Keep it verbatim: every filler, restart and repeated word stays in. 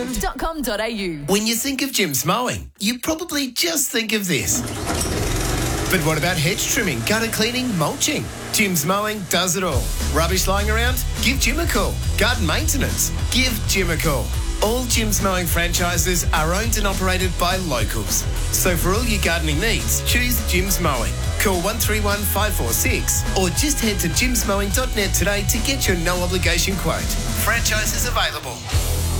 Richmond dot com dot a u. When you think of Jim's Mowing, you probably just think of this. But what about hedge trimming, gutter cleaning, mulching? Jim's Mowing does it all. Rubbish lying around? Give Jim a call. Garden maintenance? Give Jim a call. All Jim's Mowing franchises are owned and operated by locals. So for all your gardening needs, choose Jim's Mowing. Call one three one five four six or just head to jims mowing dot net today to get your no obligation quote. Franchises available.